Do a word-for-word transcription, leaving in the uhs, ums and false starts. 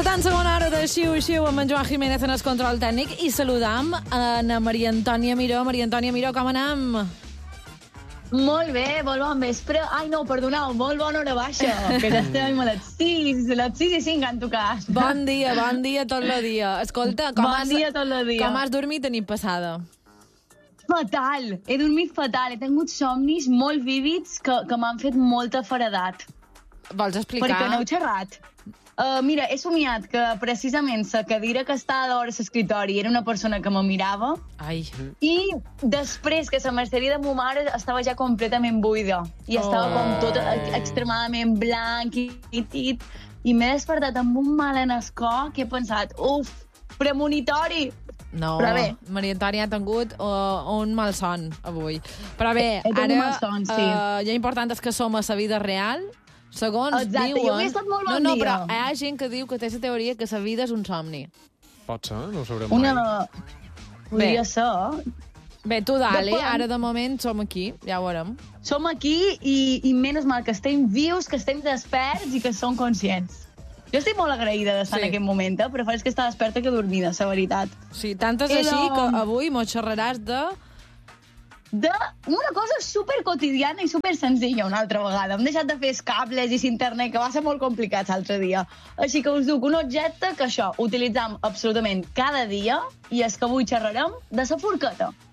La tan segona hora de Xiu-Xiu amb en Joan Jiménez en el control tècnic i saludam a Maria Antònia Miró. Maria Antònia Miró, com anem? Molt bé, molt bon vespre. Ai, no, perdoneu, molt bona hora baixa, que ja estem a les sis, a les sis i cinc han tocat. Bon dia, bon dia tot el dia. Escolta, com, bon has, dia tot el dia. com has dormit a nit passada? Fatal, he dormit fatal. He tingut somnis molt vívids que, que m'han fet molta feredat. Vols explicar? Perquè no heu xerrat. Uh, mira, he somiat que precisament la cadira que estava d'hora a l'escritori era una persona que me mirava. Ai. I després que la merceria de ma mare estava ja completament buida i Oh. estava com tot extremadament blanc i tit, i m'he despertat amb un mal en el cor que he pensat, uf, premonitori. No, Però bé. Maria Antònia ha tingut uh, un mal son avui. Però bé, He tingut ara un malson, sí. uh, ja important és que som a la vida real. Segons Exacte, diuen... jo avui he estat molt bon no, no, dia. però hi ha gent que diu que té la teoria que la vida és un somni. Pot ser, no ho sabrem Una... mai. Podria Bé. ser. Bé, tu dale, Depèn. ara de moment som aquí, ja ho veurem. Som aquí i, i menys mal que estem vius, que estem desperts i que som conscients. Jo estic molt agraïda d'estar Sí. en aquest moment, eh? Prefereix que estar desperta que dormida, la veritat. Sí, tant és Era- així que avui mos xerraràs de... De una cosa super quotidiana i super senzilla una altra vegada. Hem deixat de fer els cables i l'internet, que va ser molt complicat l'altre dia. Així que us duc un objecte que això utilitzam absolutament cada dia i és que avui xerrarem de la forqueta.